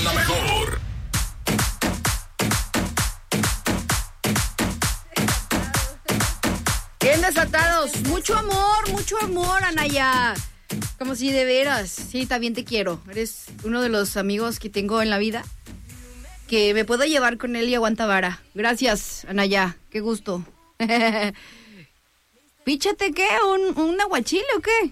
la mejor. Bien desatados. Mucho amor, Anaya. Como si de veras. Sí, también te quiero. Eres uno de los amigos que tengo en la vida que me puedo llevar con él y aguanta vara. Gracias, Anaya. Qué gusto. Píchate, ¿qué? ¿Un aguachile o qué?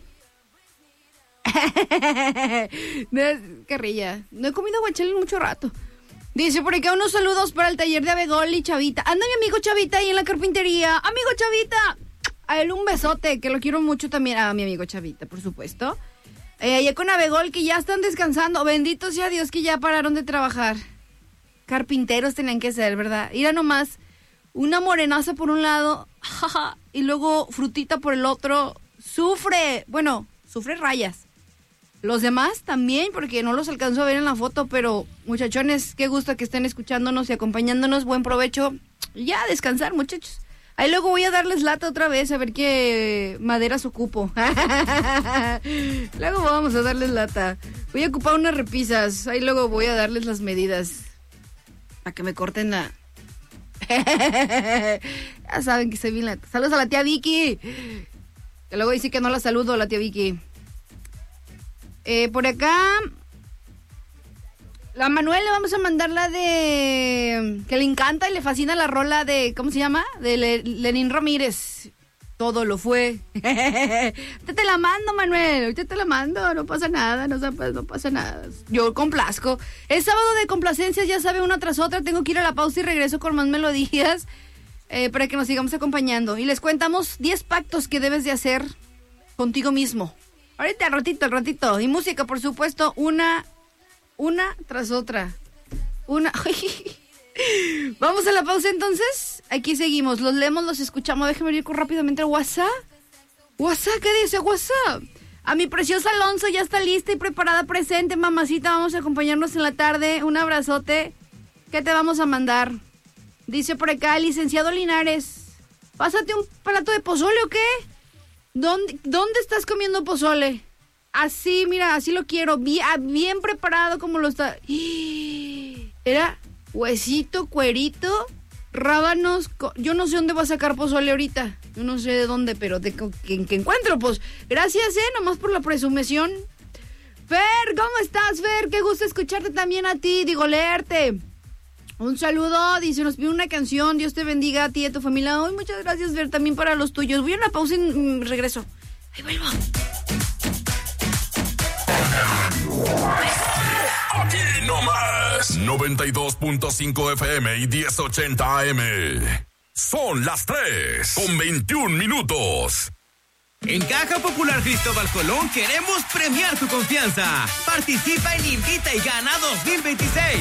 Qué rilla. No he comido aguachile en mucho rato. Dice por acá unos saludos para el taller de Abegol y Chavita. Anda mi amigo Chavita ahí en la carpintería. Amigo Chavita. A él un besote, que lo quiero mucho también. A mi amigo Chavita, por supuesto. Allá con Abegol, que ya están descansando. Bendito sea Dios que ya pararon de trabajar. Carpinteros tenían que ser, ¿verdad? Mira nomás, una morenaza por un lado, y luego frutita por el otro. Sufre rayas. Los demás también, porque no los alcanzo a ver en la foto, pero muchachones, qué gusto que estén escuchándonos y acompañándonos. Buen provecho. Ya, a descansar, muchachos. Ahí luego voy a darles lata otra vez, a ver qué maderas ocupo. Luego vamos a darles lata. Voy a ocupar unas repisas. Ahí luego voy a darles las medidas para que me corten la... Ya saben que soy bien lata. Saludos a la tía Vicky. Que luego dice que no la saludo, la tía Vicky. Por acá... La Manuel le vamos a mandar la de... Que le encanta y le fascina la rola de... ¿Cómo se llama? De Lenín Ramírez. Todo lo fue. Ahorita te la mando, Manuel. Ahorita te la mando. No pasa nada. No pasa nada. Yo complazco. Es sábado de complacencias. Ya sabe, una tras otra. Tengo que ir a la pausa y regreso con más melodías. Para que nos sigamos acompañando. Y les contamos 10 pactos que debes de hacer contigo mismo. Ahorita, al ratito. Y música, por supuesto. Una tras otra. Vamos a la pausa entonces. Aquí seguimos. Los leemos, los escuchamos. Déjame ir rápidamente al WhatsApp. ¿Qué dice WhatsApp? A mi preciosa Alonso ya está lista y preparada, presente, mamacita. Vamos a acompañarnos en la tarde. Un abrazote. ¿Qué te vamos a mandar? Dice por acá, licenciado Linares. Pásate un plato de pozole o qué. ¿Dónde estás comiendo pozole? Así, mira, así lo quiero, bien preparado como lo está. Era huesito, cuerito, rábanos. Yo no sé dónde va a sacar pozole ahorita. Yo no sé de dónde, pero que encuentro, pues. Gracias, nomás por la presumición. Fer, ¿cómo estás, Fer? Qué gusto escucharte también a ti, leerte. Un saludo, dice, nos pide una canción. Dios te bendiga a ti y a tu familia. Ay, muchas gracias, Fer, también para los tuyos. Voy a una pausa y regreso. Ahí vuelvo. Aquí nomás 92.5 FM y 1080 AM. Son las 3:21. En Caja Popular Cristóbal Colón queremos premiar tu confianza. Participa en Invita y Gana 2026.